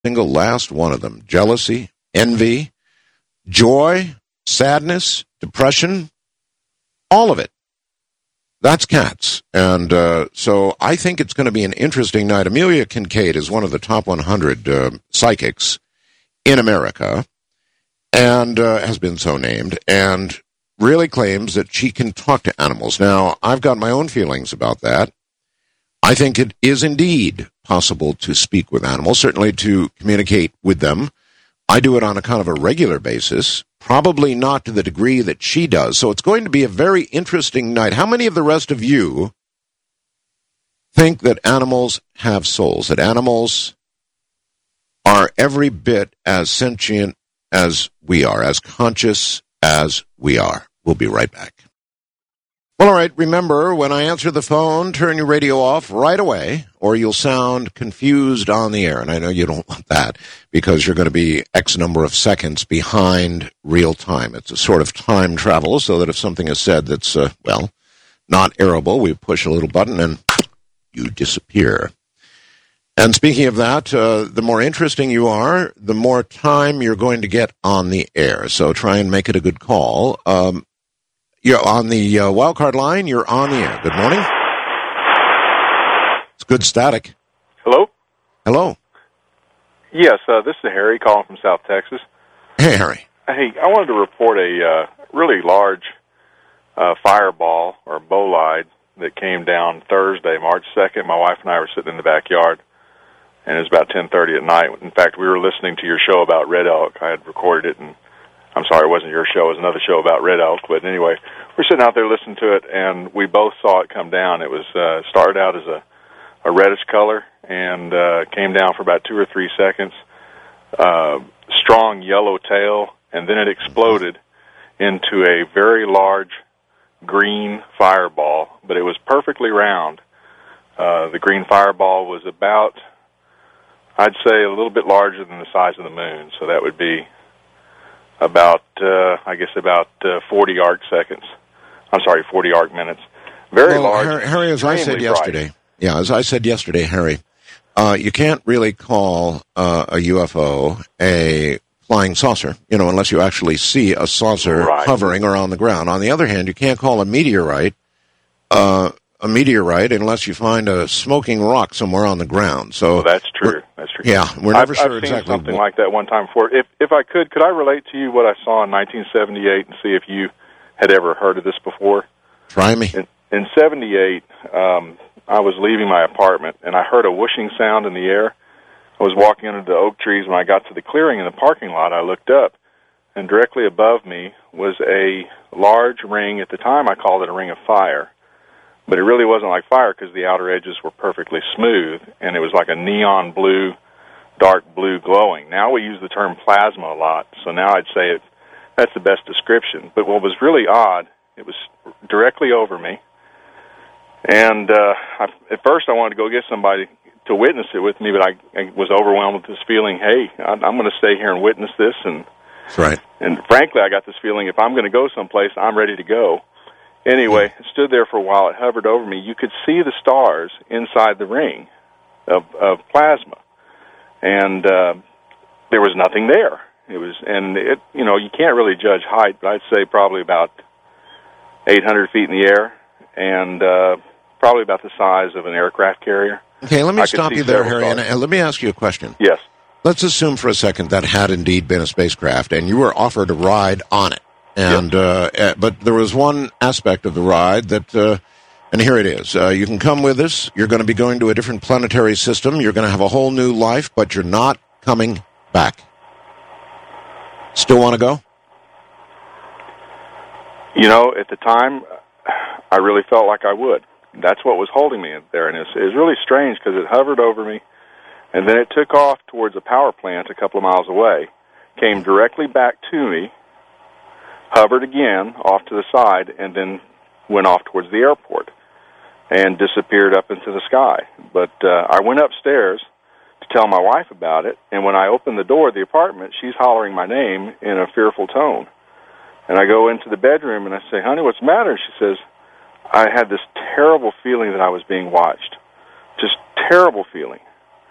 single last one of them. Jealousy, envy, joy, sadness, depression, all of it. That's cats. And so I think it's going to be an interesting night. Amelia Kincaid is one of the top 100 psychics in America, and has been so named, and really claims that she can talk to animals. Now, I've got my own feelings about that. I think it is indeed possible to speak with animals, certainly to communicate with them. I do it on a kind of a regular basis, probably not to the degree that she does. So it's going to be a very interesting night. How many of the rest of you think that animals have souls, that animals are every bit as sentient as we are, as conscious as we are? We'll be right back. Well, all right, remember, when I answer the phone, turn your radio off right away, or you'll sound confused on the air. And I know you don't want that, because you're going to be X number of seconds behind real time. It's a sort of time travel, so that if something is said that's, not airable, we push a little button and you disappear. And speaking of that, the more interesting you are, the more time you're going to get on the air. So try and make it a good call. You're on the wildcard line. You're on the air. Good morning. It's good static. Hello? Hello. Yes, this is Harry calling from South Texas. Hey, Harry. Hey, I wanted to report a really large fireball or bolide that came down Thursday, March 2nd. My wife and I were sitting in the backyard, and it was about 10:30 at night. In fact, we were listening to your show about red elk. I had recorded it, and I'm sorry, it wasn't your show. It was another show about red elk. But anyway, we're sitting out there listening to it, and we both saw it come down. It was started out as a reddish color and came down for about 2 or 3 seconds. Strong yellow tail, and then it exploded into a very large green fireball, but it was perfectly round. The green fireball was about, I'd say, a little bit larger than the size of the moon, so that would be about 40 arc seconds. I'm sorry, 40 arc minutes. Very large. Harry, as I said yesterday, Harry, you can't really call a UFO a flying saucer, unless you actually see a saucer hovering or on the ground. On the other hand, you can't call a meteorite unless you find a smoking rock somewhere on the ground. So well, that's true. That's true. Yeah, we're never sure I've exactly. Seen something like that one time before. If I could I relate to you what I saw in 1978 and see if you had ever heard of this before? Try me. In 78, I was leaving my apartment, and I heard a whooshing sound in the air. I was walking under the oak trees. When I got to the clearing in the parking lot, I looked up, and directly above me was a large ring. At the time, I called it a ring of fire. But it really wasn't like fire because the outer edges were perfectly smooth, and it was like a neon blue, dark blue glowing. Now we use the term plasma a lot, so now I'd say that's the best description. But what was really odd, it was directly over me, and at first I wanted to go get somebody to witness it with me, but I was overwhelmed with this feeling, hey, I'm going to stay here and witness this. And that's right. And frankly, I got this feeling if I'm going to go someplace, I'm ready to go. Anyway, it stood there for a while. It hovered over me. You could see the stars inside the ring of plasma, and there was nothing there. You can't really judge height, but I'd say probably about 800 feet in the air, and probably about the size of an aircraft carrier. Okay, let me stop you there, Harry, and let me ask you a question. Yes. Let's assume for a second that had indeed been a spacecraft, and you were offered a ride on it. And but there was one aspect of the ride that, and here it is. You can come with us. You're going to be going to a different planetary system. You're going to have a whole new life, but you're not coming back. Still want to go? At the time, I really felt like I would. That's what was holding me there, and it was really strange because it hovered over me, and then it took off towards a power plant a couple of miles away, came directly back to me, hovered again off to the side, and then went off towards the airport and disappeared up into the sky. But I went upstairs to tell my wife about it, and when I opened the door of the apartment, she's hollering my name in a fearful tone. And I go into the bedroom, and I say, honey, what's the matter? She says, I had this terrible feeling that I was being watched. Just terrible feeling.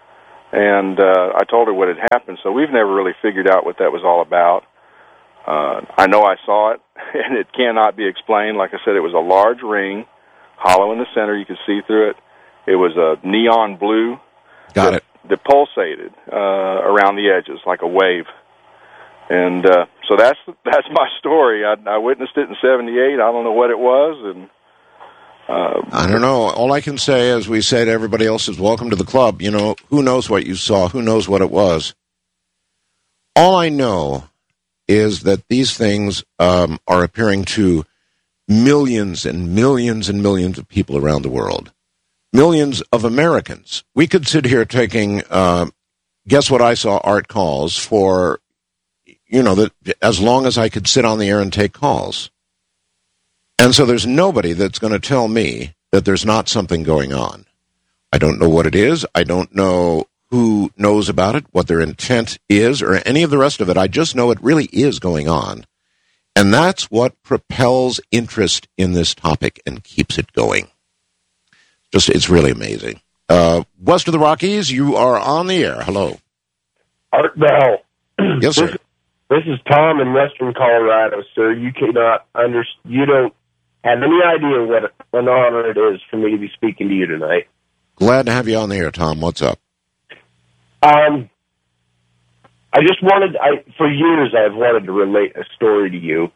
And I told her what had happened, so we've never really figured out what that was all about. I know I saw it, and it cannot be explained. Like I said, it was a large ring, hollow in the center. You could see through it. It was a neon blue. Got it. That pulsated around the edges like a wave. And so that's my story. I witnessed it in '78. I don't know what it was, and I don't know. All I can say, as we say to everybody else, is welcome to the club. You know, who knows what you saw? Who knows what it was? All I know is that these things are appearing to millions and millions and millions of people around the world. Millions of Americans. We could sit here taking, guess what I saw, art calls for, that as long as I could sit on the air and take calls. And so there's nobody that's going to tell me that there's not something going on. I don't know what it is. I don't know who knows about it, what their intent is, or any of the rest of it. I just know it really is going on. And that's what propels interest in this topic and keeps it going. It's really amazing. West of the Rockies, you are on the air. Hello. Art Bell. Yes, sir. This is Tom in Western Colorado, sir. You don't have any idea what an honor it is for me to be speaking to you tonight. Glad to have you on the air, Tom. What's up? I just for years I've wanted to relate a story to you.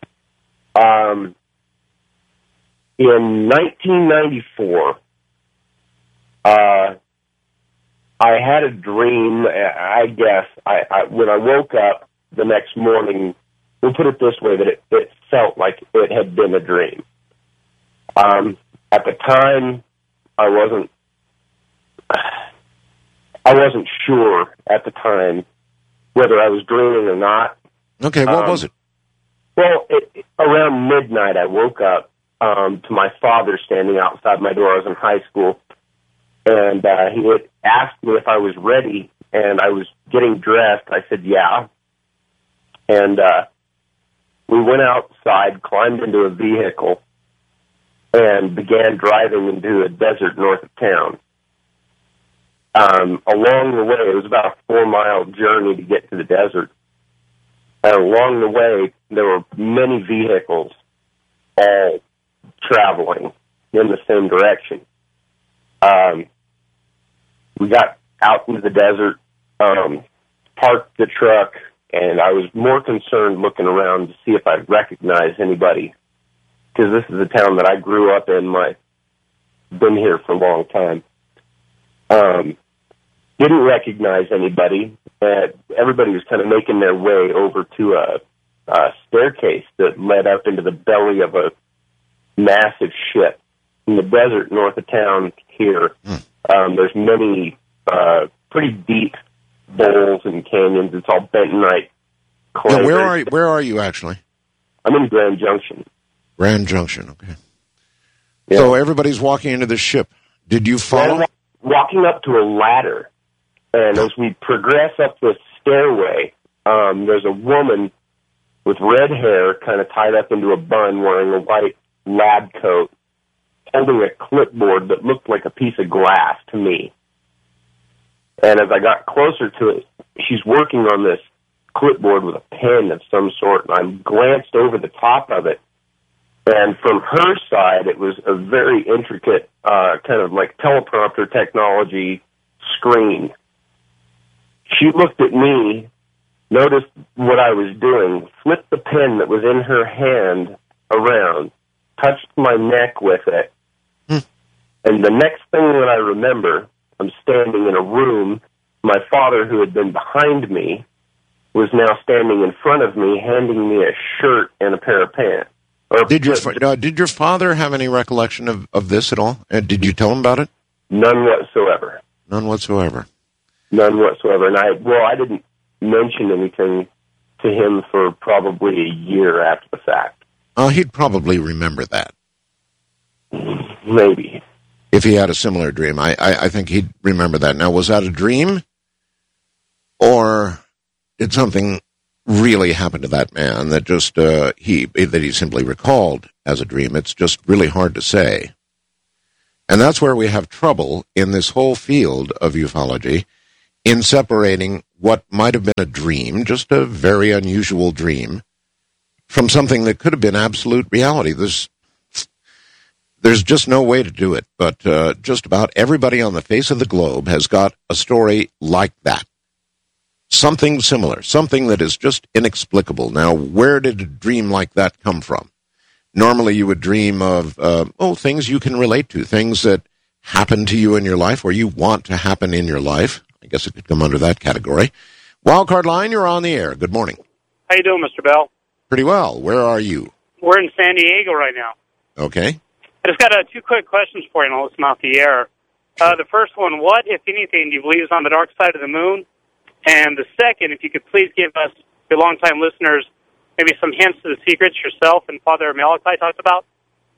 In 1994, I had a dream, I guess. When I woke up the next morning, we'll put it this way, that it felt like it had been a dream. At the time, I wasn't sure at the time whether I was dreaming or not. Okay, what was it? Well, around midnight, I woke up to my father standing outside my door. I was in high school, and he would ask me if I was ready, and I was getting dressed. I said, yeah. And we went outside, climbed into a vehicle, and began driving into a desert north of town. Along the way, it was about a 4-mile journey to get to the desert. And along the way, there were many vehicles all traveling in the same direction. We got out into the desert, parked the truck, and I was more concerned looking around to see if I'd recognize anybody, because this is a town that I grew up in. Been here for a long time. Didn't recognize anybody. Everybody was kind of making their way over to a staircase that led up into the belly of a massive ship in the desert north of town here. There's many pretty deep bowls and canyons. It's all bentonite clay. Now, where are you actually? I'm in Grand Junction. Grand Junction, okay. Yeah. So everybody's walking into the ship. Did you follow? Walking up to a ladder, and as we progress up this stairway, there's a woman with red hair kind of tied up into a bun wearing a white lab coat, holding a clipboard that looked like a piece of glass to me. And as I got closer to it, she's working on this clipboard with a pen of some sort, and I glanced over the top of it. And from her side, it was a very intricate, kind of like teleprompter technology screen. She looked at me, noticed what I was doing, flipped the pen that was in her hand around, touched my neck with it. And the next thing that I remember, I'm standing in a room. My father, who had been behind me, was now standing in front of me, handing me a shirt and a pair of pants. Did your father have any recollection of this at all? Did you tell him about it? None whatsoever. None whatsoever. None whatsoever. And I didn't mention anything to him for probably a year after the fact. He'd probably remember that. Maybe. If he had a similar dream. I think he'd remember that. Now, was that a dream? Or did something really happen to that man that just he simply recalled as a dream? It's just really hard to say. And that's where we have trouble in this whole field of ufology, in separating what might have been a dream, just a very unusual dream, from something that could have been absolute reality. There's just no way to do it, but just about everybody on the face of the globe has got a story like that. Something similar, something that is just inexplicable. Now, where did a dream like that come from? Normally you would dream of, things you can relate to, things that happen to you in your life or you want to happen in your life. I guess it could come under that category. Wildcard Line, you're on the air. Good morning. How you doing, Mr. Bell? Pretty well. Where are you? We're in San Diego right now. Okay. I just got two quick questions for you, and I'll listen off the air. The first one, what, if anything, do you believe is on the dark side of the moon? And the second, if you could please give us, your longtime listeners, maybe some hints to the secrets yourself and Father Malachi talked about?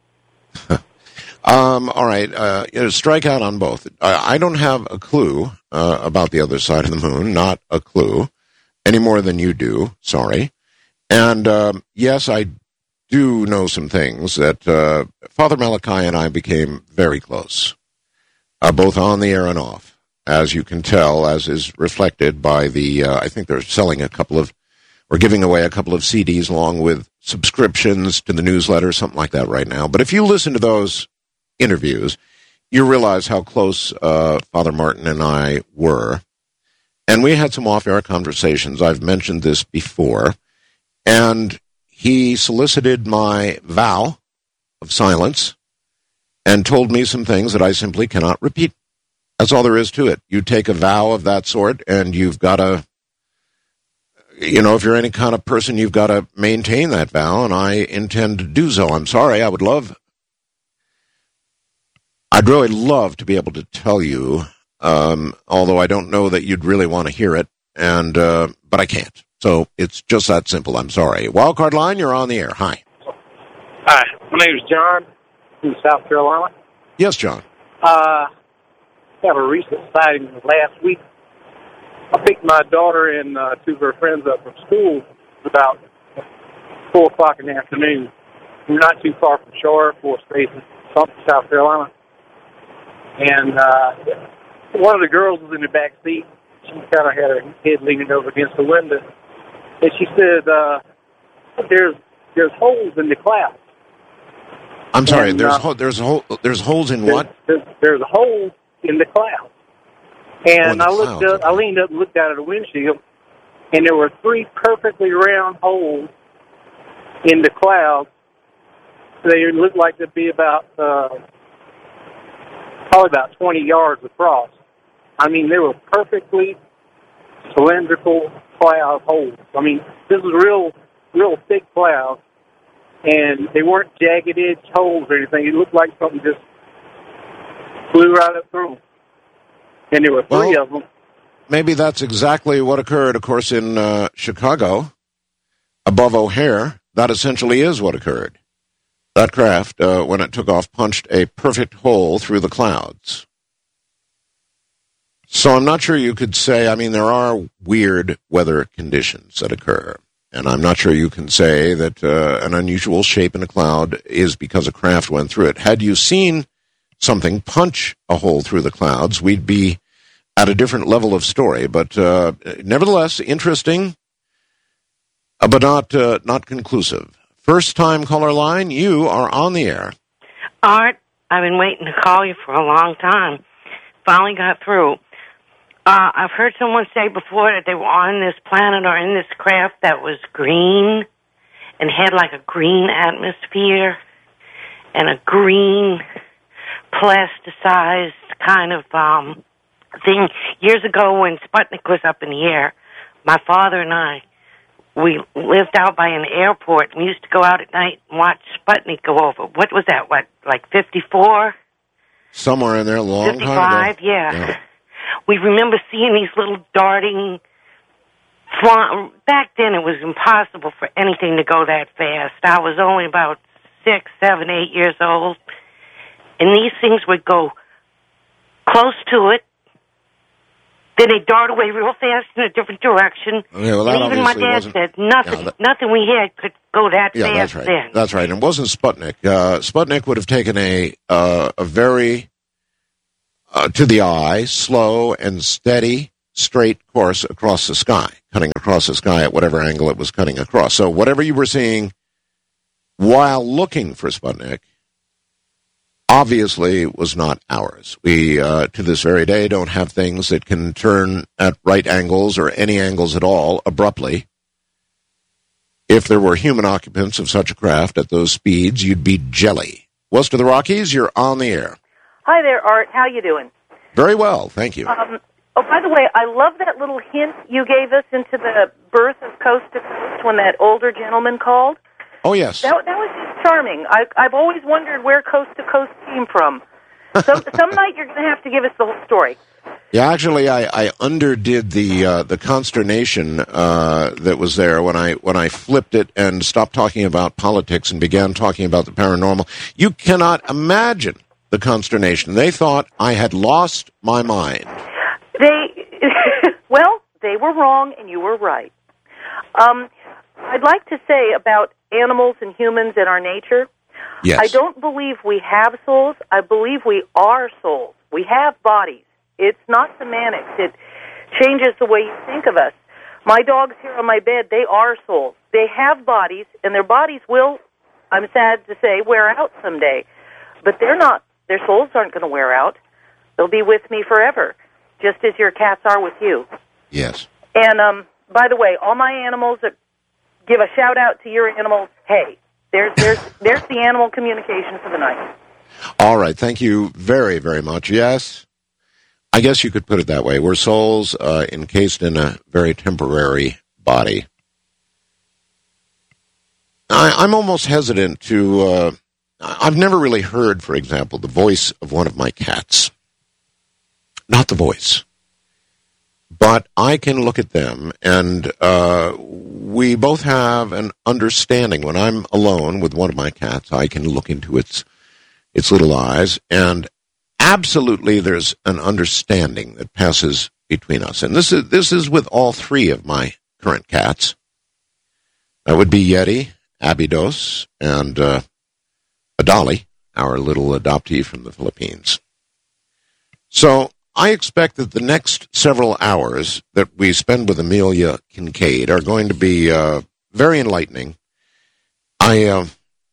All right. Strike out on both. I don't have a clue about the other side of the moon. Not a clue. Any more than you do. Sorry. And yes, I do know some things that Father Malachi and I became very close, both on the air and off, as you can tell, as is reflected by the, I think they're selling or giving away a couple of CDs along with subscriptions to the newsletter, something like that right now. But if you listen to those interviews, you realize how close Father Martin and I were. And we had some off-air conversations. I've mentioned this before. And he solicited my vow of silence and told me some things that I simply cannot repeat. That's all there is to it. You take a vow of that sort, and you've got to, if you're any kind of person, you've got to maintain that vow, and I intend to do so. I'm sorry, I'd really love to be able to tell you, although I don't know that you'd really want to hear it, but I can't. So it's just that simple. I'm sorry. Wildcard Line, you're on the air. Hi. Hi. My name is John from South Carolina. Yes, John. I have a recent sighting last week. I picked my daughter and two of her friends up from school about 4 o'clock in the afternoon. We're not too far from Shore Force Base in South Carolina. And one of the girls was in the back seat. She kind of had her head leaning over against the window. And she said, there's holes in the clouds. I'm sorry, and, there's holes in what? There's a hole in the clouds. And I looked up, I leaned up and looked out of the windshield, and there were 3 perfectly round holes in the clouds. They looked like they'd be about, probably about 20 yards across. I mean, they were perfectly cylindrical cloud holes. I mean, this was real thick clouds, and they weren't jagged edge holes or anything. It looked like something just flew right up through them. And there were 3 of them. Maybe that's exactly what occurred, of course, in Chicago, above O'Hare. That essentially is what occurred. That craft, when it took off, punched a perfect hole through the clouds. So I'm not sure you could say, there are weird weather conditions that occur. And I'm not sure you can say that an unusual shape in a cloud is because a craft went through it. Had you seen something punch a hole through the clouds, we'd be at a different level of story. But nevertheless, interesting, but not conclusive. First-time caller line, you are on the air. Art, I've been waiting to call you for a long time. Finally got through. I've heard someone say before that they were on this planet or in this craft that was green and had like a green atmosphere and a green plasticized kind of thing. Years ago when Sputnik was up in the air, my father and I, we lived out by an airport. We used to go out at night and watch Sputnik go over. What was that, like 54? Somewhere in there, a long 55, time ago. Yeah. We remember seeing these little darting... Back then, it was impossible for anything to go that fast. I was only about 6, 7, 8 years old. And these things would go close to it. Then they dart away real fast in a different direction. Okay, well, and even my dad said nothing we had could go that fast. That's right. Then. That's right. And it wasn't Sputnik. Sputnik would have taken a very, to the eye, slow and steady straight course across the sky, cutting across the sky at whatever angle it was cutting across. So whatever you were seeing while looking for Sputnik obviously was not ours. We, to this very day, don't have things that can turn at right angles or any angles at all abruptly. If there were human occupants of such a craft at those speeds, you'd be jelly. West of the Rockies, you're on the air. Hi there, Art. How you doing? Very well, thank you. By the way, I love that little hint you gave us into the birth of Coast to Coast when that older gentleman called. Oh, yes. That was just charming. I've always wondered where Coast to Coast came from. So some night you're going to have to give us the whole story. Yeah, actually, I underdid the consternation that was there when I flipped it and stopped talking about politics and began talking about the paranormal. You cannot imagine the consternation. They thought I had lost my mind. They were wrong and you were right. I'd like to say about animals and humans and our nature. Yes. I don't believe we have souls. I believe we are souls. We have bodies. It's not semantics. It changes the way you think of us. My dogs here on my bed, they are souls. They have bodies, and their bodies will, I'm sad to say, wear out someday. But they're not. Their souls aren't going to wear out. They'll be with me forever, just as your cats are with you. Yes. And, by the way, all my animals, give a shout-out to your animals. Hey, there's the animal communication for the night. All right. Thank you very, very much. Yes. I guess you could put it that way. We're souls encased in a very temporary body. I'm almost hesitant to... I've never really heard, for example, the voice of one of my cats. Not the voice. But I can look at them, and we both have an understanding. When I'm alone with one of my cats, I can look into its little eyes, and absolutely there's an understanding that passes between us. And this is with all three of my current cats. That would be Yeti, Abydos, and Adali, our little adoptee from the Philippines. So I expect that the next several hours that we spend with Amelia Kincaid are going to be very enlightening. I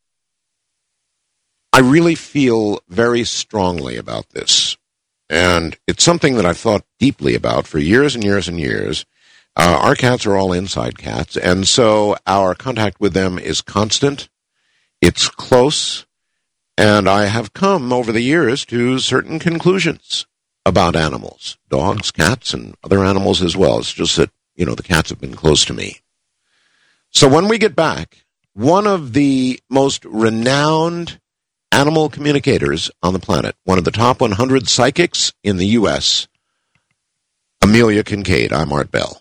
really feel very strongly about this, and it's something that I've thought deeply about for years and years and years. Our cats are all inside cats, and so our contact with them is constant. It's close, and I have come over the years to certain conclusions about animals, dogs, cats, and other animals as well. It's just that, the cats have been close to me. So when we get back, one of the most renowned animal communicators on the planet, one of the top 100 psychics in the U.S., Amelia Kincaid. I'm Art Bell.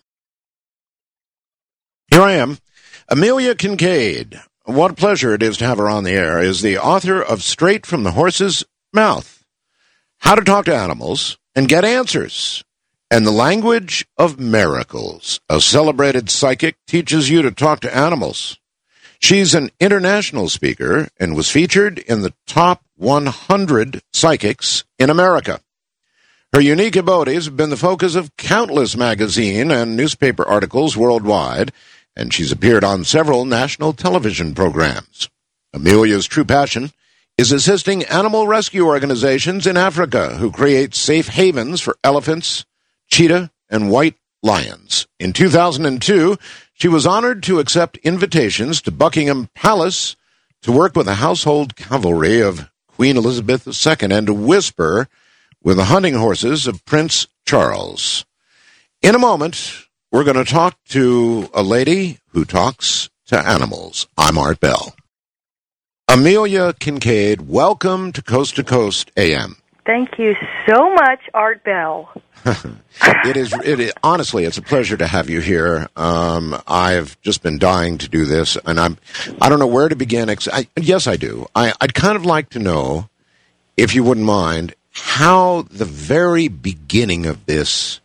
Here I am. Amelia Kincaid, what a pleasure it is to have her on the air, is the author of Straight from the Horse's Mouth, How to Talk to Animals and Get Answers, and The Language of Miracles. A celebrated psychic teaches you to talk to animals. She's an international speaker and was featured in the top 100 psychics in America. Her unique abilities have been the focus of countless magazine and newspaper articles worldwide, and she's appeared on several national television programs. Amelia's true passion is assisting animal rescue organizations in Africa who create safe havens for elephants, cheetah, and white lions. In 2002, she was honored to accept invitations to Buckingham Palace to work with the household cavalry of Queen Elizabeth II and to whisper with the hunting horses of Prince Charles. In a moment, we're going to talk to a lady who talks to animals. I'm Art Bell. Amelia Kincaid, welcome to Coast AM. Thank you so much, Art Bell. Honestly, it's a pleasure to have you here. I've just been dying to do this, and I don't know where to begin. Yes, I do. I'd kind of like to know, if you wouldn't mind, how the very beginning of this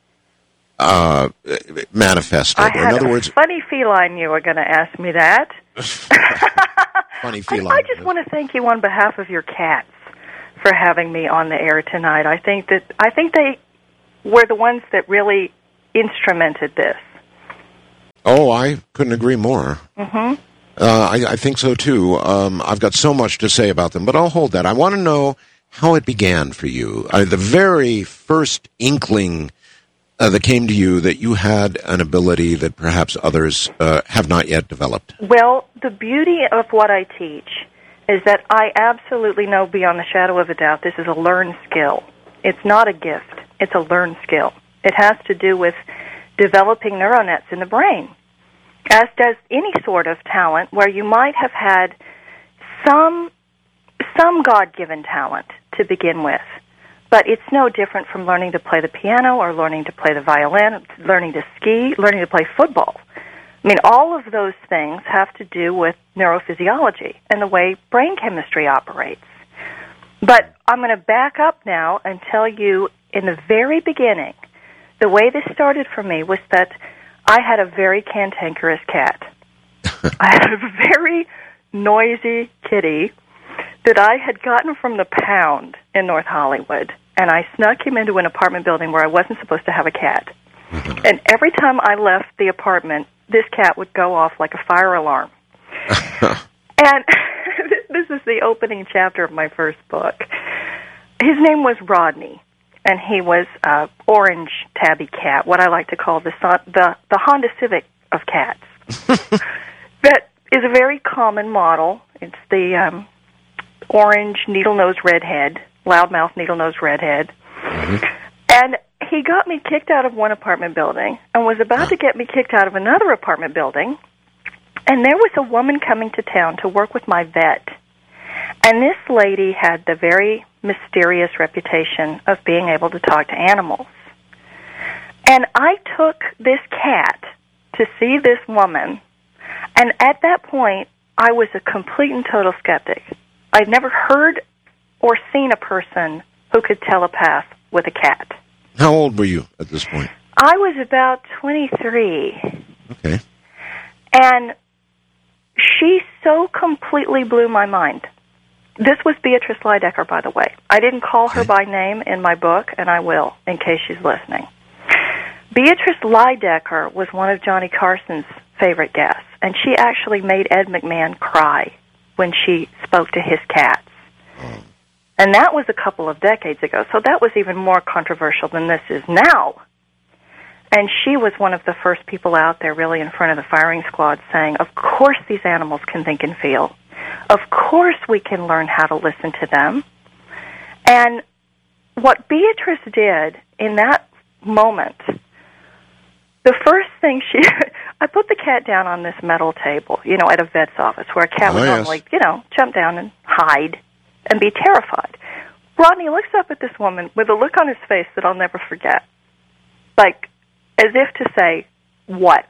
manifested. I had a funny feeling you were going to ask me that. Funny feeling. I just want to thank you on behalf of your cats for having me on the air tonight. I think they were the ones that really instrumented this. Oh, I couldn't agree more. Mm-hmm. I think so, too. I've got so much to say about them, but I'll hold that. I want to know how it began for you. The very first inkling that came to you that you had an ability that perhaps others have not yet developed. Well, the beauty of what I teach is that I absolutely know beyond the shadow of a doubt this is a learned skill. It's not a gift. It's a learned skill. It has to do with developing neural nets in the brain, as does any sort of talent where you might have had some God-given talent to begin with. But it's no different from learning to play the piano or learning to play the violin, learning to ski, learning to play football. I mean, all of those things have to do with neurophysiology and the way brain chemistry operates. But I'm going to back up now and tell you in the very beginning, the way this started for me was that I had a very cantankerous cat. I had a very noisy kitty that I had gotten from the pound in North Hollywood, and I snuck him into an apartment building where I wasn't supposed to have a cat. And every time I left the apartment, this cat would go off like a fire alarm. And this is the opening chapter of my first book. His name was Rodney, and he was an orange tabby cat, what I like to call the Honda Civic of cats. That is a very common model. It's the orange needle-nosed redhead, loudmouth needle-nosed redhead. Mm-hmm. And he got me kicked out of one apartment building and was about to get me kicked out of another apartment building. And there was a woman coming to town to work with my vet. And this lady had the very mysterious reputation of being able to talk to animals. And I took this cat to see this woman, and at that point, I was a complete and total skeptic. I'd never heard or seen a person who could telepath with a cat. How old were you at this point? I was about 23. Okay. And she so completely blew my mind. This was Beatrice Lydecker, by the way. I didn't call her by name in my book, and I will, in case she's listening. Beatrice Lydecker was one of Johnny Carson's favorite guests, and she actually made Ed McMahon cry when she spoke to his cats. Oh. And that was a couple of decades ago, so that was even more controversial than this is now. And she was one of the first people out there really in front of the firing squad saying, of course these animals can think and feel. Of course we can learn how to listen to them. And what Beatrice did in that moment, the first thing I put the cat down on this metal table, at a vet's office where a cat would normally, jump down and hide and be terrified. Rodney looks up at this woman with a look on his face that I'll never forget. Like, as if to say, what?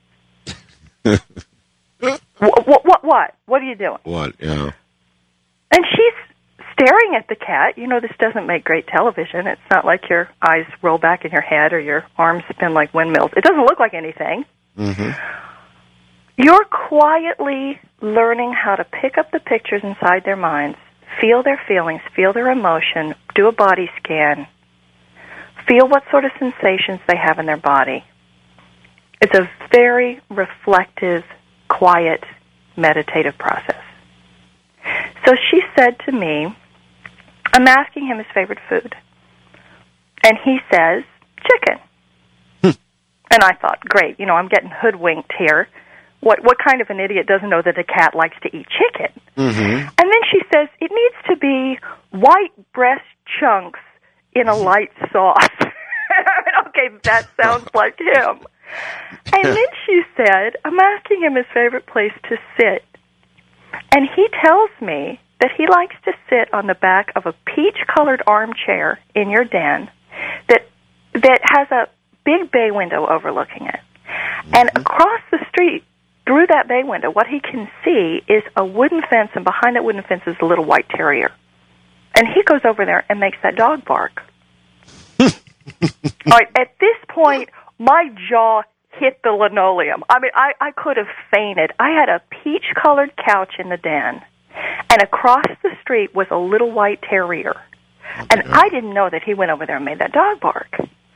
What? What are you doing? What, yeah. And she's staring at the cat. This doesn't make great television. It's not like your eyes roll back in your head or your arms spin like windmills. It doesn't look like anything. Mm-hmm. You're quietly learning how to pick up the pictures inside their minds, feel their feelings, feel their emotion, do a body scan, feel what sort of sensations they have in their body. It's a very reflective, quiet, meditative process. So she said to me, I'm asking him his favorite food. And he says, chicken. And I thought, great, I'm getting hoodwinked here. What kind of an idiot doesn't know that a cat likes to eat chicken? Mm-hmm. And then she says, it needs to be white breast chunks in a light sauce. Okay, that sounds like him. And then she said, I'm asking him his favorite place to sit. And he tells me that he likes to sit on the back of a peach-colored armchair in your den that has a big bay window overlooking it. Mm-hmm. And across the street, through that bay window, what he can see is a wooden fence, and behind that wooden fence is a little white terrier. And he goes over there and makes that dog bark. All right, at this point, my jaw hit the linoleum. I mean, I could have fainted. I had a peach-colored couch in the den, and across the street was a little white terrier. And I didn't know that he went over there and made that dog bark.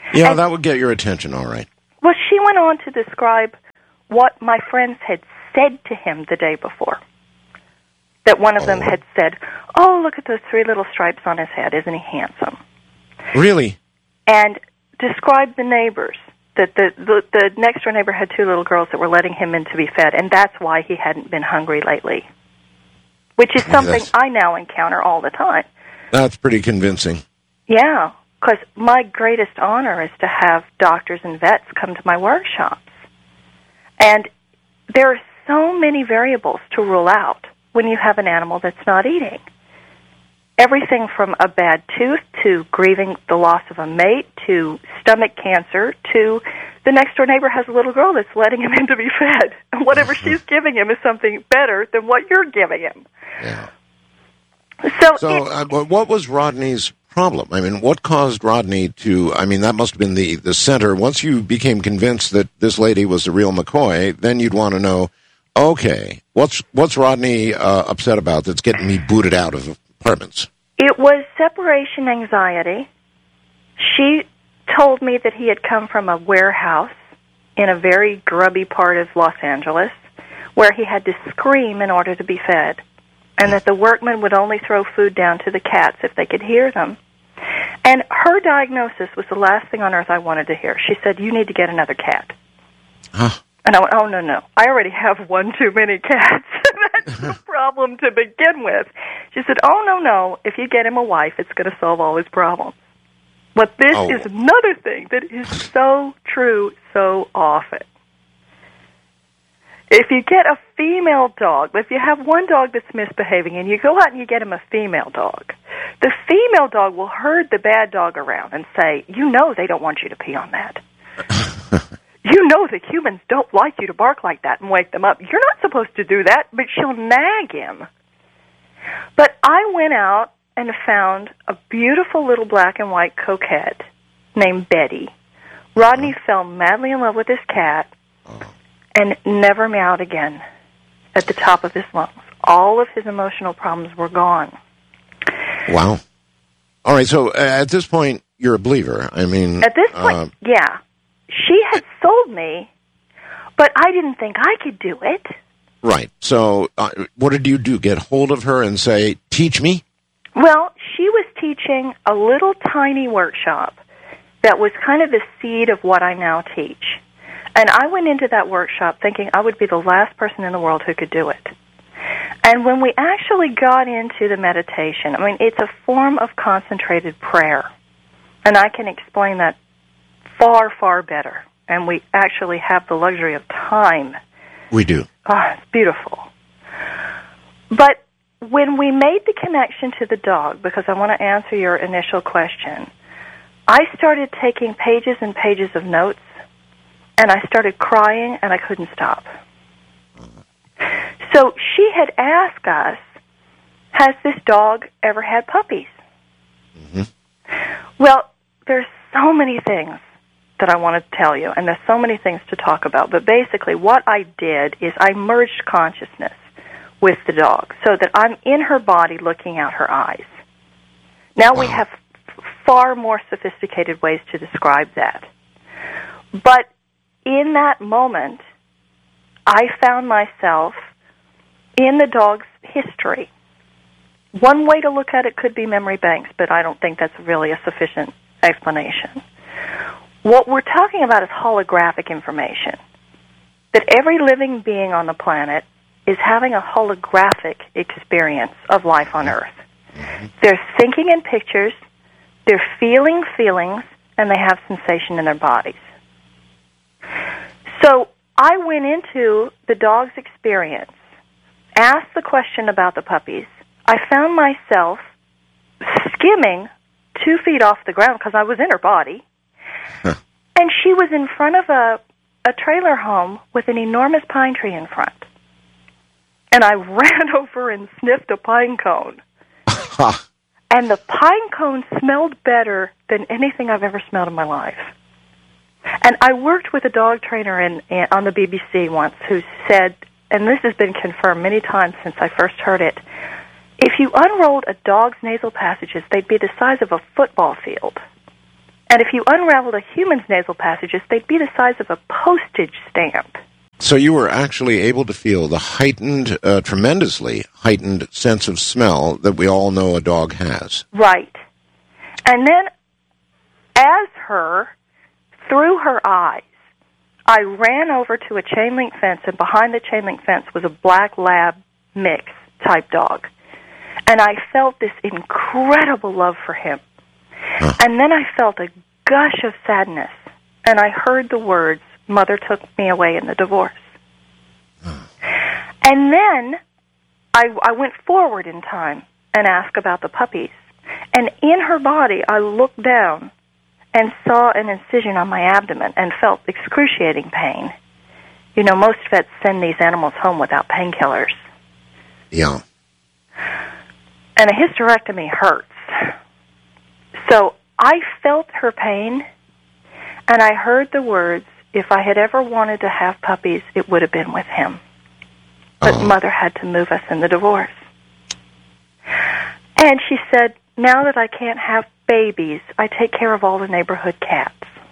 Yeah, that would get your attention, all right. Well, she went on to describe what my friends had said to him the day before. That one of them had said, "Oh, look at those 3 little stripes on his head. Isn't he handsome?" Really? And described the neighbors. That the next-door neighbor had 2 little girls that were letting him in to be fed, and that's why he hadn't been hungry lately. Which is something I now encounter all the time. That's pretty convincing. Yeah, because my greatest honor is to have doctors and vets come to my workshops. And there are so many variables to rule out when you have an animal that's not eating. Everything from a bad tooth to grieving the loss of a mate to stomach cancer to the next-door neighbor has a little girl that's letting him in to be fed. And whatever she's giving him is something better than what you're giving him. Yeah. So what was Rodney's problem? I mean, what caused Rodney to, I mean, that must have been the center. Once you became convinced that this lady was the real McCoy, then you'd want to know, okay, what's Rodney upset about that's getting me booted out of apartments? It was separation anxiety. She told me that he had come from a warehouse in a very grubby part of Los Angeles where he had to scream in order to be fed, and that the workmen would only throw food down to the cats if they could hear them. And her diagnosis was the last thing on earth I wanted to hear. She said, "You need to get another cat." Huh. And I went, "Oh, no. I already have one too many cats. That's the problem to begin with." She said, "Oh, no. If you get him a wife, it's going to solve all his problems." But this is another thing that is so true so often. If you get a female dog, if you have one dog that's misbehaving and you go out and you get him a female dog, the female dog will herd the bad dog around and say, "You know they don't want you to pee on that. You know the humans don't like you to bark like that and wake them up. You're not supposed to do that," but she'll nag him. But I went out and found a beautiful little black and white coquette named Betty. Rodney fell madly in love with this cat and never meowed again at the top of his lungs. All of his emotional problems were gone. Wow. All right, so at this point, you're a believer. I mean... At this point, yeah. She had sold me, but I didn't think I could do it. Right. So what did you do? Get hold of her and say, "Teach me"? Well, she was teaching a little tiny workshop that was kind of the seed of what I now teach. And I went into that workshop thinking I would be the last person in the world who could do it. And when we actually got into the meditation, I mean, it's a form of concentrated prayer. And I can explain that far, far better. And we actually have the luxury of time. We do. Oh, it's beautiful. But when we made the connection to the dog, because I want to answer your initial question, I started taking pages and pages of notes, and I started crying, and I couldn't stop. So she had asked us, "Has this dog ever had puppies?" Mm-hmm. Well, there's so many things that I want to tell you, and there's so many things to talk about. But basically what I did is I merged consciousness with the dog so that I'm in her body looking out her eyes. Now we have far more sophisticated ways to describe that. But in that moment, I found myself in the dog's history. One way to look at it could be memory banks, but I don't think that's really a sufficient explanation. What we're talking about is holographic information. That every living being on the planet is having a holographic experience of life on Earth. They're thinking in pictures, they're feeling feelings, and they have sensation in their bodies. So I went into the dog's experience, asked the question about the puppies. I found myself skimming 2 feet off the ground because I was in her body. And she was in front of a trailer home with an enormous pine tree in front. And I ran over and sniffed a pine cone. And the pine cone smelled better than anything I've ever smelled in my life. And I worked with a dog trainer on the BBC once who said, and this has been confirmed many times since I first heard it, if you unrolled a dog's nasal passages, they'd be the size of a football field. And if you unraveled a human's nasal passages, they'd be the size of a postage stamp. So you were actually able to feel the heightened, tremendously heightened sense of smell that we all know a dog has. Right. And then, as her, through her eyes, I ran over to a chain-link fence, and behind the chain-link fence was a black lab mix type dog. And I felt this incredible love for him. Huh. And then I felt a gush of sadness, and I heard the words, "Mother took me away in the divorce." And then I went forward in time and asked about the puppies. And in her body, I looked down and saw an incision on my abdomen and felt excruciating pain. You know, most vets send these animals home without painkillers. Yeah. And a hysterectomy hurts. So I felt her pain, and I heard the words, if I had ever wanted to have puppies, it would have been with him. But Mother had to move us in the divorce. And she said, now that I can't have babies, I take care of all the neighborhood cats.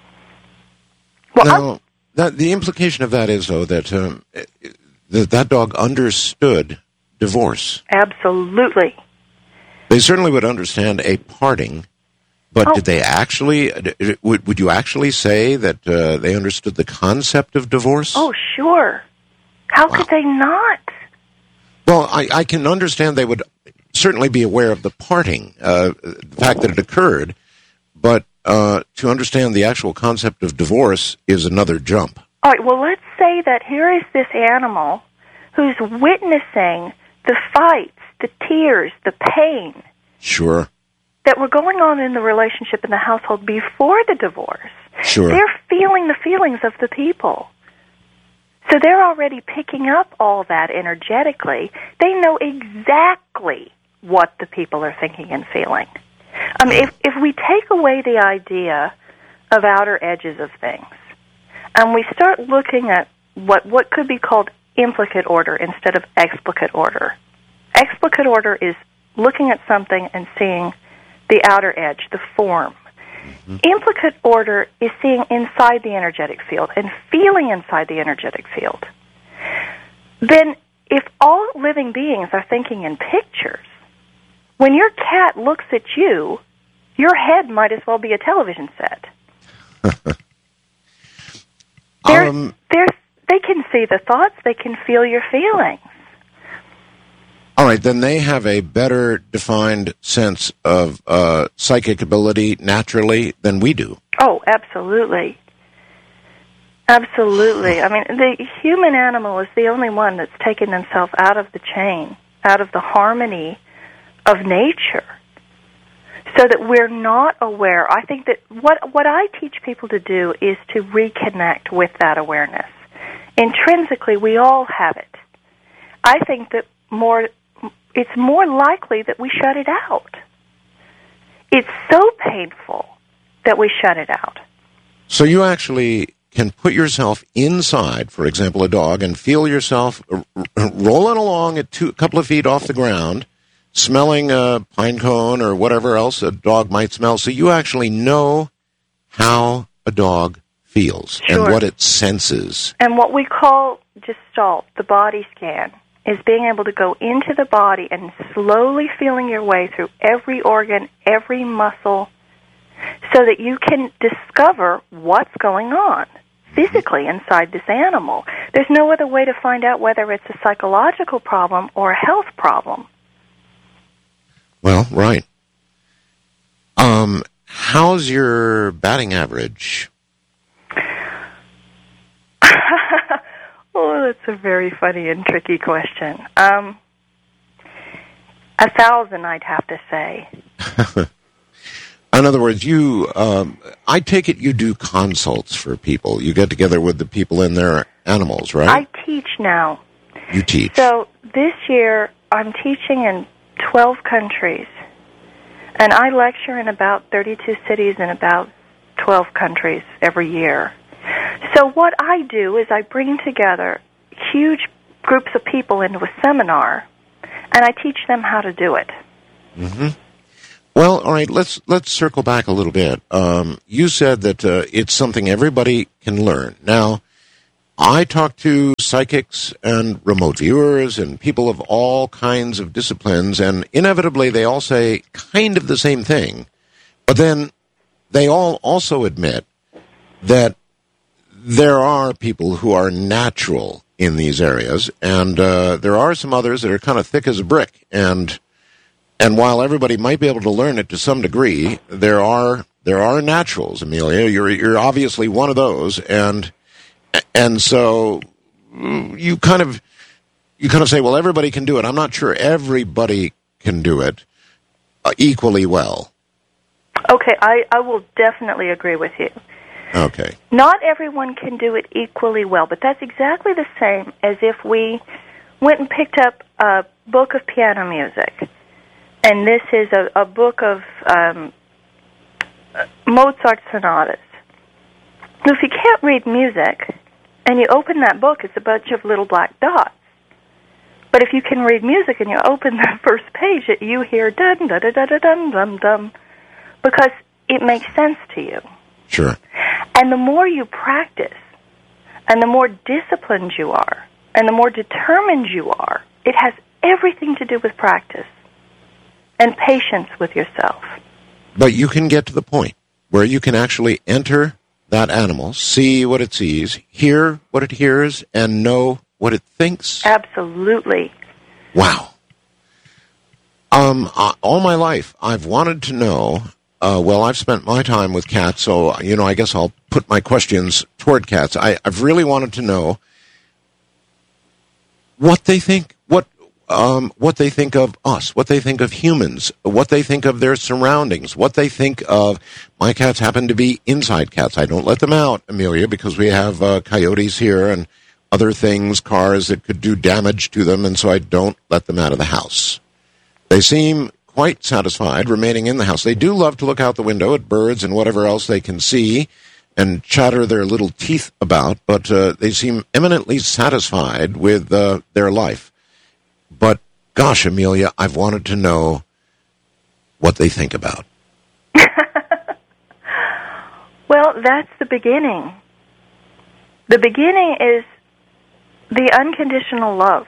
Well, now, the implication of that is, though, that that dog understood divorce. Absolutely. They certainly would understand a parting, but did they actually, would you actually say that they understood the concept of divorce? Oh, sure. How could they not? Well, I can understand they would certainly be aware of the parting, the fact that it occurred, but to understand the actual concept of divorce is another jump. All right, well, let's say that here is this animal who's witnessing the fights, the tears, the pain. Sure. That were going on in the relationship in the household before the divorce. Sure. They're feeling the feelings of the people. So they're already picking up all that energetically. They know exactly what the people are thinking and feeling. I mean, if we take away the idea of outer edges of things, and we start looking at what could be called implicate order instead of explicate order. Explicate order is looking at something and seeing the outer edge, the form. Mm-hmm. Implicate order is seeing inside the energetic field and feeling inside the energetic field. Then, if all living beings are thinking in pictures, when your cat looks at you, your head might as well be a television set. They can see the thoughts, they can feel your feelings. All right, then they have a better defined sense of psychic ability naturally than we do. Oh, absolutely. Absolutely. I mean, the human animal is the only one that's taken themselves out of the chain, out of the harmony of nature, so that we're not aware. I think that what I teach people to do is to reconnect with that awareness. Intrinsically, we all have it. I think that it's more likely that we shut it out. It's so painful that we shut it out. So you actually can put yourself inside, for example, a dog, and feel yourself rolling along at a couple of feet off the ground, smelling a pine cone or whatever else a dog might smell. So you actually know how a dog feels and what it senses. And what we call Gestalt, the body scan, is being able to go into the body and slowly feeling your way through every organ, every muscle, so that you can discover what's going on physically inside this animal. There's no other way to find out whether it's a psychological problem or a health problem. Well, right. How's your batting average? Oh, that's a very funny and tricky question. 1,000, I'd have to say. In other words, I take it you do consults for people. You get together with the people and their animals, right? I teach now. You teach. So this year, I'm teaching in 12 countries, and I lecture in about 32 cities in about 12 countries every year. So what I do is I bring together huge groups of people into a seminar, and I teach them how to do it. Mm-hmm. Well, all right, let's circle back a little bit. You said that it's something everybody can learn. Now, I talk to psychics and remote viewers and people of all kinds of disciplines, and inevitably they all say kind of the same thing. But then they all also admit that there are people who are natural in these areas, and there are some others that are kind of thick as a brick. And while everybody might be able to learn it to some degree, there are naturals, Amelia. You're obviously one of those, and so you kind of say, well, everybody can do it. I'm not sure everybody can do it equally well. Okay, I will definitely agree with you. Okay. Not everyone can do it equally well, but that's exactly the same as if we went and picked up a book of piano music. And this is a book of Mozart sonatas. Now, if you can't read music, and you open that book, it's a bunch of little black dots. But if you can read music and you open the first page, you hear dun dun dun dun dun dun dun, because it makes sense to you. Sure. And the more you practice, and the more disciplined you are, and the more determined you are, it has everything to do with practice and patience with yourself. But you can get to the point where you can actually enter that animal, see what it sees, hear what it hears, and know what it thinks? Absolutely. Wow. All my life, I've wanted to know, I've spent my time with cats, so, I guess I'll put my questions toward cats. I've really wanted to know what they think, what they think of us, what they think of humans, what they think of their surroundings, what they think of... My cats happen to be inside cats. I don't let them out, Amelia, because we have coyotes here and other things, cars that could do damage to them, and so I don't let them out of the house. They seem quite satisfied remaining in the house. They do love to look out the window at birds and whatever else they can see and chatter their little teeth about, but they seem eminently satisfied with their life. But, gosh, Amelia, I've wanted to know what they think about. Well, that's the beginning. The beginning is the unconditional love.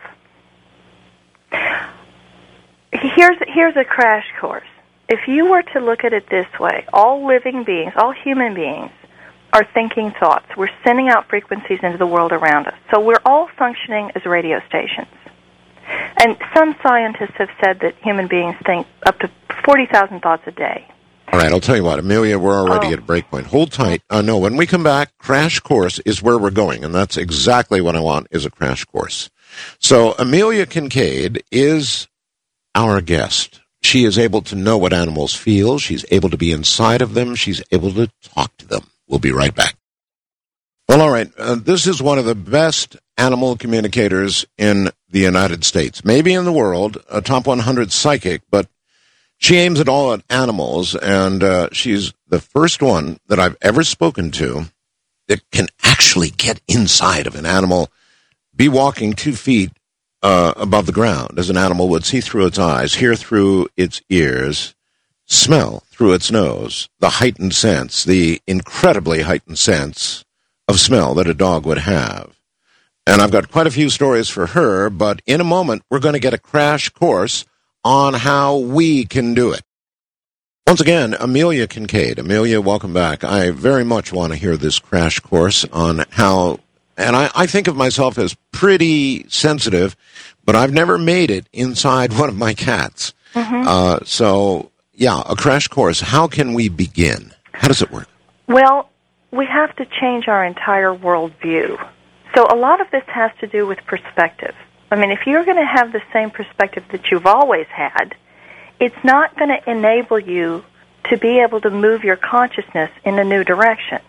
Here's a crash course. If you were to look at it this way, all living beings, all human beings, are thinking thoughts. We're sending out frequencies into the world around us. So we're all functioning as radio stations. And some scientists have said that human beings think up to 40,000 thoughts a day. All right, I'll tell you what, Amelia, we're already at a break point. Hold tight. No, when we come back, Crash Course is where we're going, and that's exactly what I want, is a crash course. So Amelia Kincaid is our guest. She is able to know what animals feel. She's able to be inside of them. She's able to talk to them. We'll be right back. Well, all right, this is one of the best animal communicators in the United States, maybe in the world, a top 100 psychic, but she aims it all at animals, and she's the first one that I've ever spoken to that can actually get inside of an animal, be walking 2 feet above the ground, as an animal would see through its eyes, hear through its ears, smell through its nose, the heightened sense, the incredibly heightened sense of smell that a dog would have. And I've got quite a few stories for her, but in a moment, we're going to get a crash course on how we can do it. Once again, Amelia Kincaid. Amelia, welcome back. I very much want to hear this crash course on how, and I think of myself as pretty sensitive, but I've never made it inside one of my cats. Mm-hmm. So, yeah, a crash course. How can we begin? How does it work? Well, we have to change our entire worldview. So a lot of this has to do with perspective. I mean, if you're going to have the same perspective that you've always had, it's not going to enable you to be able to move your consciousness in a new direction.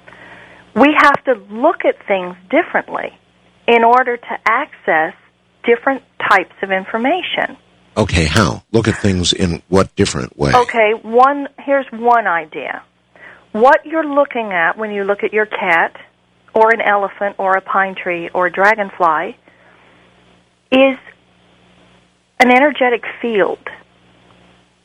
We have to look at things differently in order to access different types of information. Okay, how? Look at things in what different way? Okay, here's one idea. What you're looking at when you look at your cat, or an elephant, or a pine tree, or a dragonfly, is an energetic field.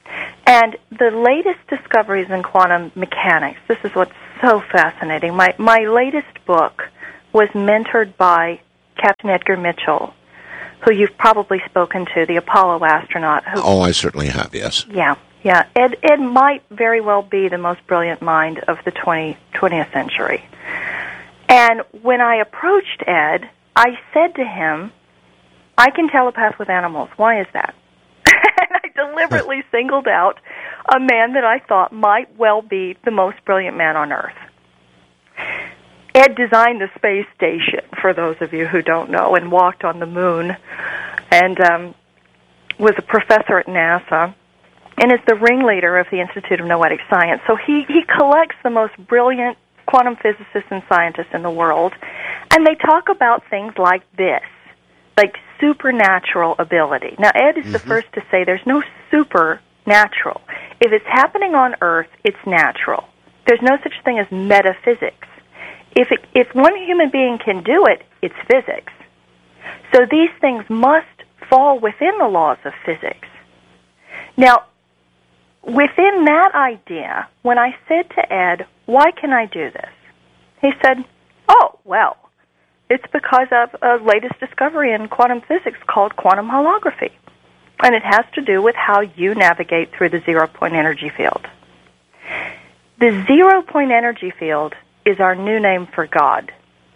And the latest discoveries in quantum mechanics, this is what's so fascinating. My latest book was mentored by Captain Edgar Mitchell, who you've probably spoken to, the Apollo astronaut. Oh, I certainly have, yes. Yeah. Ed might very well be the most brilliant mind of the 20th century. And when I approached Ed, I said to him, I can telepath with animals. Why is that? And I deliberately singled out a man that I thought might well be the most brilliant man on Earth. Ed designed the space station, for those of you who don't know, and walked on the moon, and was a professor at NASA, and is the ringleader of the Institute of Noetic Science. So he collects the most brilliant quantum physicists and scientists in the world, and they talk about things like this, like supernatural ability. Now, Ed is the first to say there's no supernatural. If it's happening on Earth, it's natural. There's no such thing as metaphysics. If one human being can do it, it's physics. So these things must fall within the laws of physics. Now, within that idea, when I said to Ed, why can I do this? He said, oh, well, it's because of a latest discovery in quantum physics called quantum holography. And it has to do with how you navigate through the zero-point energy field. The zero-point energy field is our new name for God.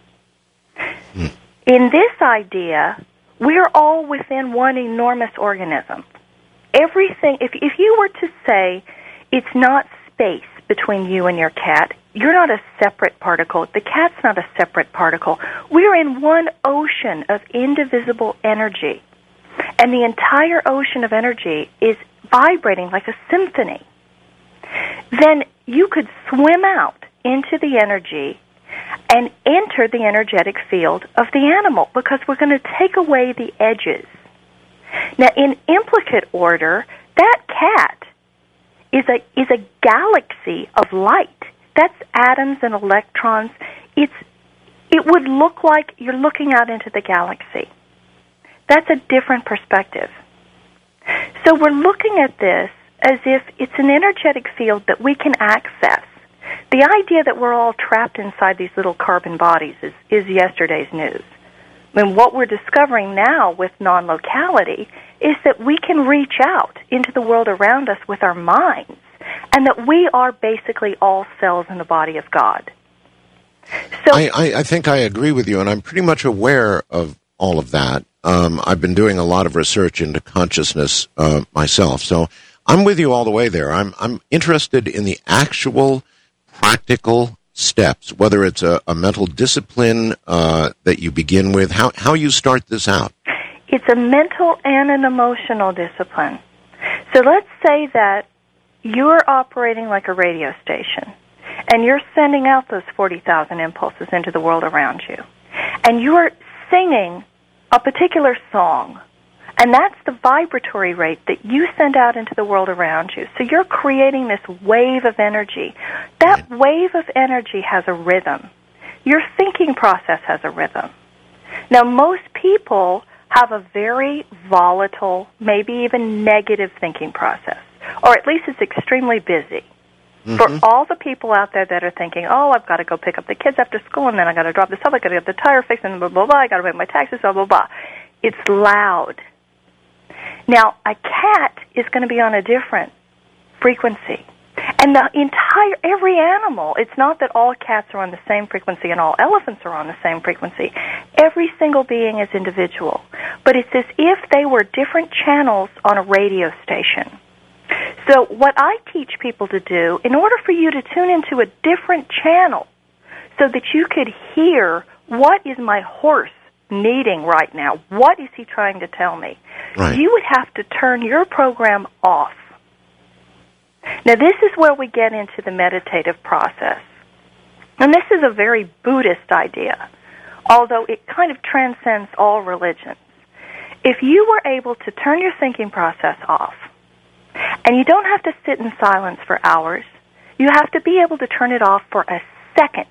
In this idea, we're all within one enormous organism. Everything, if you were to say it's not space between you and your cat, you're not a separate particle. The cat's not a separate particle. We're in one ocean of indivisible energy. And the entire ocean of energy is vibrating like a symphony. Then you could swim out into the energy and enter the energetic field of the animal, because we're going to take away the edges. Now, in implicate order, that cat is a galaxy of light. That's atoms and electrons. It would look like you're looking out into the galaxy. That's a different perspective. So we're looking at this as if it's an energetic field that we can access. The idea that we're all trapped inside these little carbon bodies is yesterday's news. I mean, what we're discovering now with non-locality is that we can reach out into the world around us with our minds, and that we are basically all cells in the body of God. So I think I agree with you, and I'm pretty much aware of all of that. I've been doing a lot of research into consciousness myself, so I'm with you all the way there. I'm interested in the actual practical steps, whether it's a mental discipline that you begin with, how you start this out. It's a mental and an emotional discipline. So let's say that you're operating like a radio station, and you're sending out those 40,000 impulses into the world around you, and you're singing a particular song, and that's the vibratory rate that you send out into the world around you. So you're creating this wave of energy. That wave of energy has a rhythm. Your thinking process has a rhythm. Now, most people have a very volatile, maybe even negative thinking process, or at least it's extremely busy. For all the people out there that are thinking, oh, I've got to go pick up the kids after school, and then I've got to drop this up, I've got to get the tire fixed, and blah, blah, blah, I've got to make my taxes, blah, blah, blah. It's loud. Now, a cat is going to be on a different frequency. And every animal, it's not that all cats are on the same frequency and all elephants are on the same frequency. Every single being is individual. But it's as if they were different channels on a radio station. So what I teach people to do, in order for you to tune into a different channel so that you could hear, what is my horse needing right now? What is he trying to tell me? Right. You would have to turn your program off. Now, this is where we get into the meditative process. And this is a very Buddhist idea, although it kind of transcends all religions. If you were able to turn your thinking process off, and you don't have to sit in silence for hours, you have to be able to turn it off for a second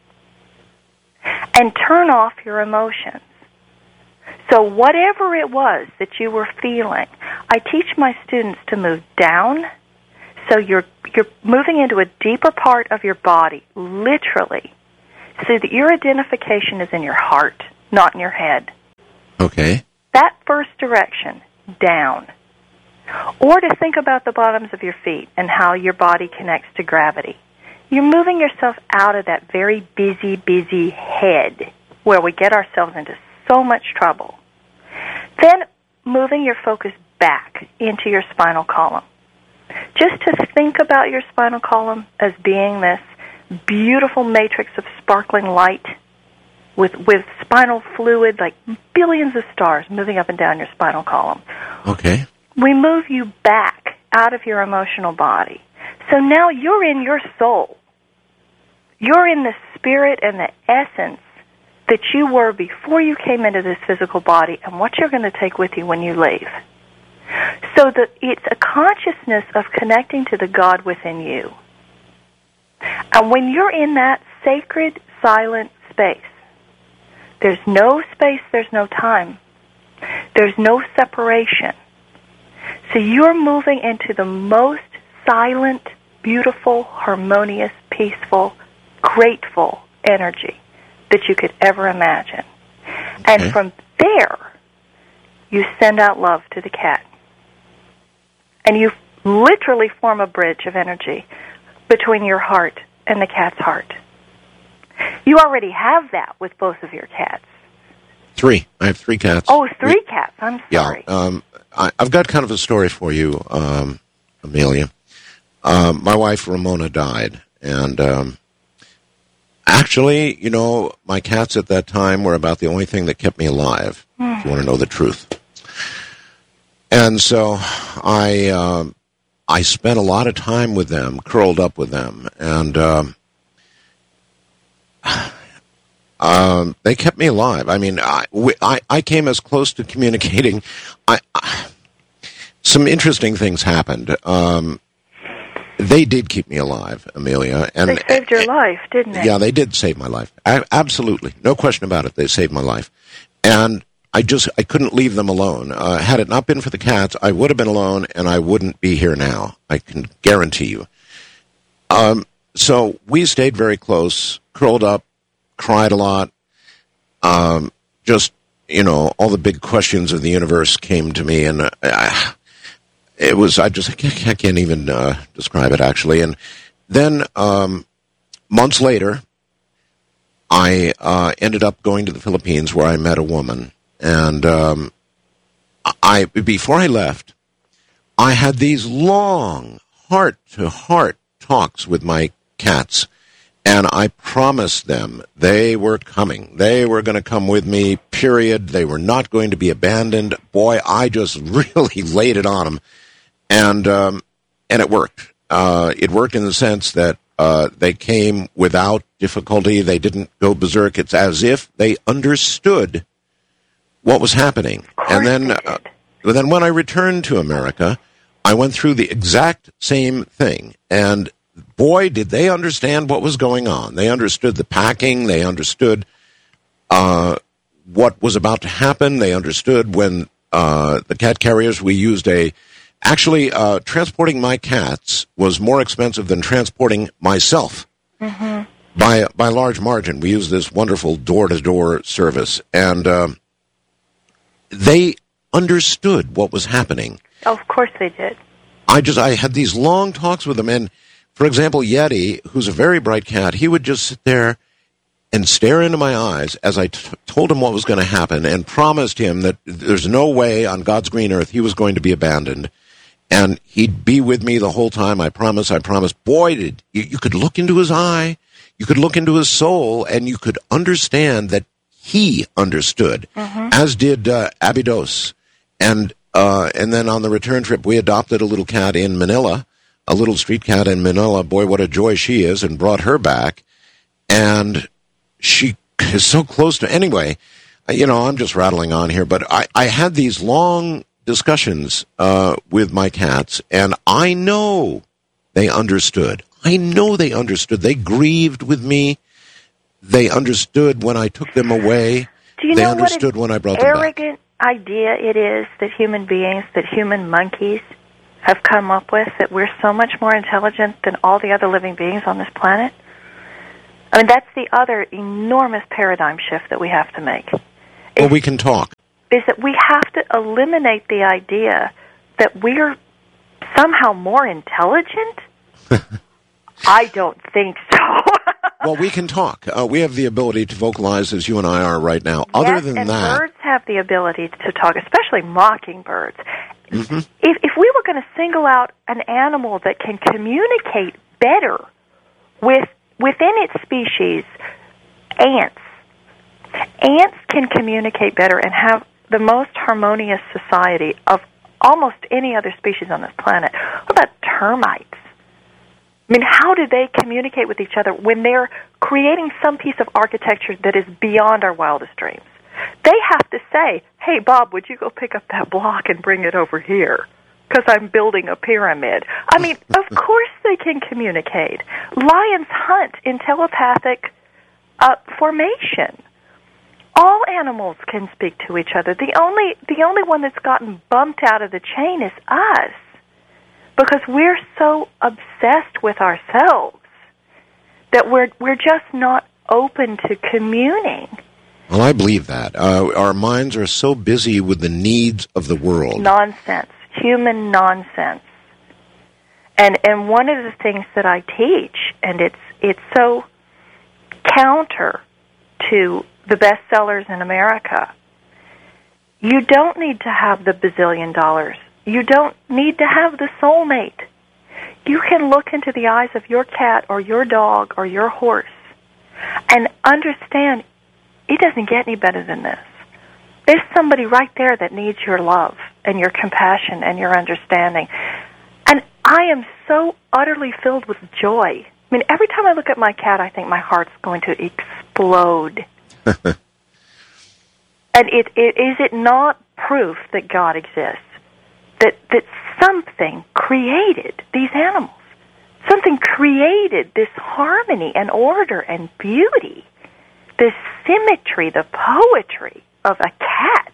and turn off your emotions. So whatever it was that you were feeling, I teach my students to move down So you're moving into a deeper part of your body, literally, so that your identification is in your heart, not in your head. Okay. That first direction, down. Or to think about the bottoms of your feet and how your body connects to gravity. You're moving yourself out of that very busy head where we get ourselves into so much trouble. Then moving your focus back into your spinal column. Just to think about your spinal column as being this beautiful matrix of sparkling light with spinal fluid, like billions of stars moving up and down your spinal column. Okay. We move you back out of your emotional body. So now you're in your soul. You're in the spirit and the essence that you were before you came into this physical body and what you're going to take with you when you leave. So that it's a consciousness of connecting to the God within you. And when you're in that sacred, silent space, there's no space, there's no time. There's no separation. So you're moving into the most silent, beautiful, harmonious, peaceful, grateful energy that you could ever imagine. Okay. And from there, you send out love to the cat. And you literally form a bridge of energy between your heart and the cat's heart. You already have that with both of your cats. 3. I have 3 cats. Oh, 3 cats. I'm sorry. Yeah. I've got kind of a story for you, Amelia. My wife, Ramona, died. And actually, you know, my cats at that time were about the only thing that kept me alive, if you want to know the truth. And so I spent a lot of time with them, curled up with them, and they kept me alive. I mean, I came as close to communicating. Some interesting things happened. They did keep me alive, Amelia. And they saved your life, didn't they? Yeah, they did save my life. Absolutely. No question about it. They saved my life. And I couldn't leave them alone. Had it not been for the cats, I would have been alone, and I wouldn't be here now. I can guarantee you. So we stayed very close, curled up, cried a lot. Just, you know, all the big questions of the universe came to me, and it was, I can't even describe it, actually. And then months later, I ended up going to the Philippines where I met a woman. And before I left, I had these long heart-to-heart talks with my cats, and I promised them they were coming. They were going to come with me, period. They were not going to be abandoned. Boy, I just really laid it on them, and it worked. It worked in the sense that they came without difficulty. They didn't go berserk. It's as if they understood what was happening. And then when I returned to America, I went through the exact same thing. And boy, did they understand what was going on. They understood the packing. They understood what was about to happen. They understood when the cat carriers, we used actually, transporting my cats was more expensive than transporting myself. Mm-hmm. By a large margin. We used this wonderful door-to-door service. And they understood what was happening. Oh, of course they did. I had these long talks with them, and for example, Yeti, who's a very bright cat, he would just sit there and stare into my eyes as I told him what was going to happen and promised him that there's no way on God's green earth he was going to be abandoned, and he'd be with me the whole time. I promise. Boy, you could look into his eye, you could look into his soul, and you could understand that he understood, as did Abydos. And then on the return trip, we adopted a little cat in Manila, a little street cat in Manila. Boy, what a joy she is, and brought her back. And she is so close to... Anyway, you know, I'm just rattling on here, but I had these long discussions with my cats, and I know they understood. They grieved with me. They understood when I took them away. Do you they know understood what when I brought them back. Arrogant idea it is that human beings, that human monkeys, have come up with, that we're so much more intelligent than all the other living beings on this planet? I mean, that's the other enormous paradigm shift that we have to make. Well, we can talk. Is that we have to eliminate the idea that we're somehow more intelligent? I don't think so. Well, we can talk. We have the ability to vocalize as you and I are right now. Other than and that, birds have the ability to talk, especially mockingbirds. Mm-hmm. If we were going to single out an animal that can communicate better within its species, ants. Ants can communicate better and have the most harmonious society of almost any other species on this planet. What about termites? I mean, how do they communicate with each other when they're creating some piece of architecture that is beyond our wildest dreams? They have to say, hey, Bob, would you go pick up that block and bring it over here? Because I'm building a pyramid. I mean, of course they can communicate. Lions hunt in telepathic formation. All animals can speak to each other. The only one that's gotten bumped out of the chain is us, because we're so obsessed with ourselves that we're just not open to communing. Well, I believe that. Our minds are so busy with the needs of the world. Nonsense. Human nonsense. And one of the things that I teach, and it's so counter to the bestsellers in America, you don't need to have the bazillion dollars. You don't need to have the soulmate. You can look into the eyes of your cat or your dog or your horse and understand it doesn't get any better than this. There's somebody right there that needs your love and your compassion and your understanding. And I am so utterly filled with joy. I mean, every time I look at my cat, I think my heart's going to explode. And is it not proof that God exists? That something created these animals. Something created this harmony and order and beauty, this symmetry, the poetry of a cat.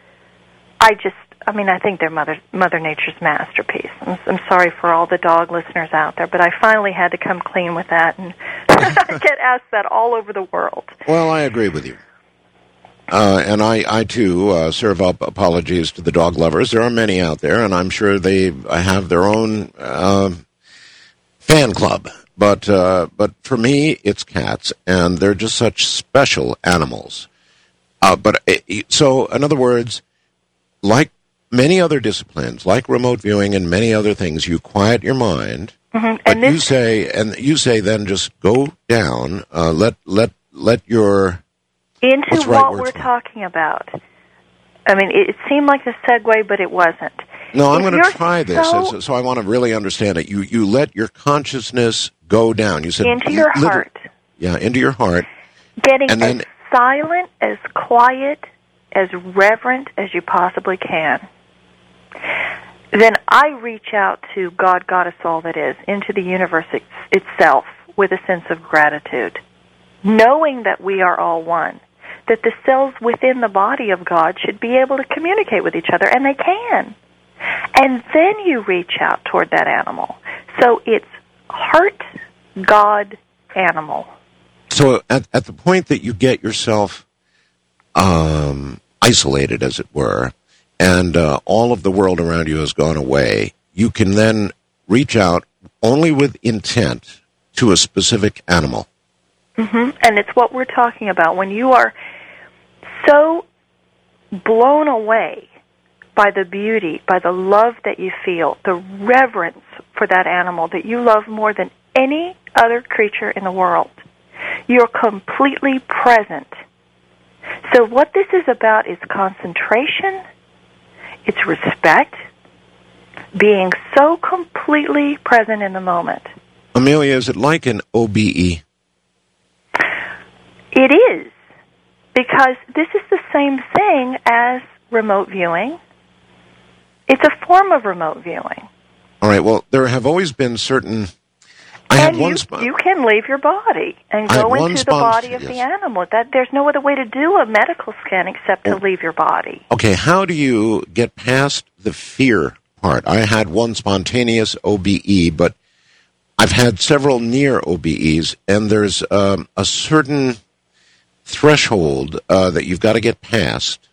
I think they're Mother Nature's masterpiece. I'm sorry for all the dog listeners out there, but I finally had to come clean with that, and I get asked that all over the world. Well, I agree with you. And I too, serve up apologies to the dog lovers. There are many out there, and I'm sure they have their own fan club. But for me, it's cats, and they're just such special animals. So, in other words, like many other disciplines, like remote viewing and many other things, you quiet your mind. Mm-hmm. But you say then just go down, let your... Into what we're talking about. I mean, it seemed like a segue, but it wasn't. No, I'm going to try this, so I want to really understand it. You let your consciousness go down. You said into your heart. Yeah, into your heart. Getting as silent, as quiet, as reverent as you possibly can. Then I reach out to God, Goddess, all that is, into the universe itself with a sense of gratitude, knowing that we are all one, that the cells within the body of God should be able to communicate with each other, and they can. And then you reach out toward that animal. So it's heart, God, animal. So at the point that you get yourself isolated, as it were, and all of the world around you has gone away, you can then reach out only with intent to a specific animal. Mm-hmm. And it's what we're talking about. When you are so blown away by the beauty, by the love that you feel, the reverence for that animal that you love more than any other creature in the world, you're completely present. So what this is about is concentration, it's respect, being so completely present in the moment. Amelia, is it like an OBE? It is, because this is the same thing as remote viewing. It's a form of remote viewing. All right, well, there have always been certain... You can leave your body and go into the body of the animal. There's no other way to do a medical scan except to leave your body. Okay, how do you get past the fear part. I had one spontaneous OBE, but I've had several near OBEs, and there's a certain threshold that you've got to get past